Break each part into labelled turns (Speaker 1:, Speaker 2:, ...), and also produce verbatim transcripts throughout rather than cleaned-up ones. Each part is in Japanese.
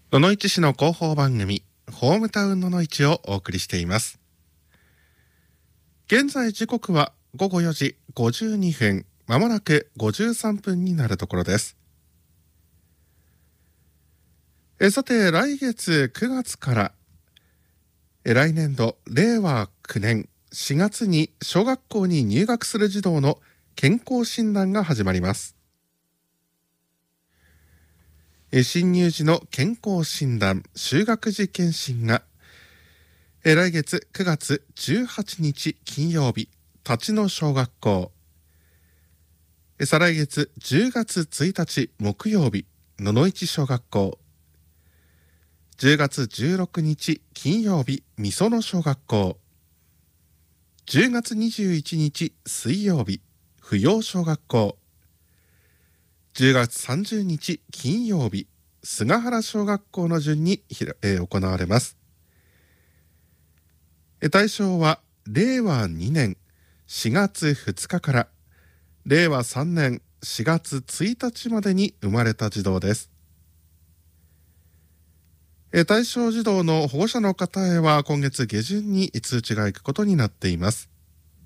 Speaker 1: 野々市市の広報番組ホームタウン野々市をお送りしています。現在時刻はごごよじごじゅうにふん、まもなくごじゅうさんぷんになるところです。えさて、来月くがつからえ来年度れいわきゅうねんしがつに小学校に入学する児童の健康診断が始まります。新入時の健康診断、就学時検診が来月くがつじゅうはちにち金曜日、立野小学校、再来月じゅうがつついたち木曜日、野々市小学校、じゅうがつじゅうろくにち金曜日、御園小学校、じゅうがつにじゅういちにち水曜日、扶養小学校、じゅうがつさんじゅうにち金曜日、菅原小学校の順に、えー、行われます。対象はれいわにねんしがつふつかかられいわさんねんしがつついたちまでに生まれた児童です。対象児童の保護者の方へは今月下旬に通知が行くことになっています。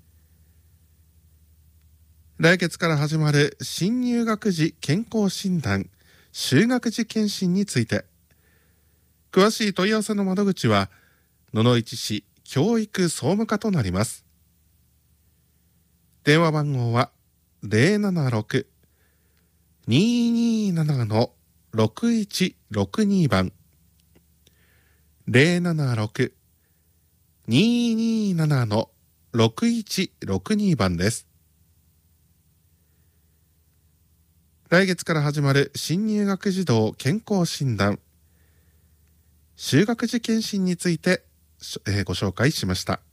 Speaker 1: 来月から始まる新入学時健康診断、就学時検診について、詳しい問い合わせの窓口は野々市市教育総務課となります。電話番号は ゼロななろく にーにーなな ろくいちろくに 番 ゼロななろく にーにーなな ろくいちろくに 番です。来月から始まる新入学児童健康診断、就学時検診について、えー、ご紹介しました。